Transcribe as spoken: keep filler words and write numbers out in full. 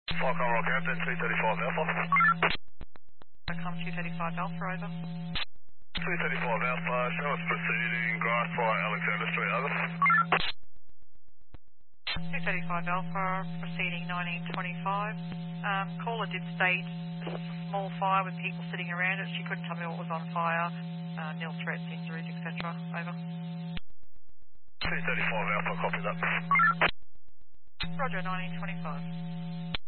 Falcon Rockhampton, two thirty-five Alpha. Come two thirty-five Alpha, over. two thirty-five Alpha, show us proceeding, Grassfire, Alexander Street, over. two thirty-five Alpha, proceeding nineteen twenty-five. Um, caller did state this is a small fire with people sitting around it. She couldn't tell me what was on fire. Uh, nil threats, injuries, et cetera. Over. two thirty-five Alpha, copy that. Roger, nineteen twenty-five.